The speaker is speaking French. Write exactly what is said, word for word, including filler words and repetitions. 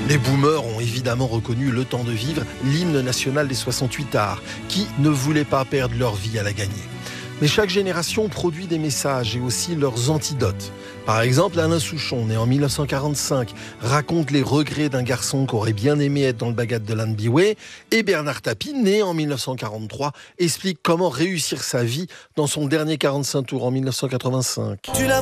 Les boomers ont évidemment reconnu Le Temps de vivre, l'hymne national des soixante-huit arts, qui ne voulaient pas perdre leur vie à la gagner. Mais chaque génération produit des messages et aussi leurs antidotes. Par exemple, Alain Souchon, né en mille neuf cent quarante-cinq, raconte les regrets d'un garçon qui aurait bien aimé être dans le bagad de l'Anne Bioué. Et Bernard Tapie, né en mille neuf cent quarante-trois, explique comment réussir sa vie dans son dernier quarante-cinq tours en mille neuf cent quatre-vingt-cinq.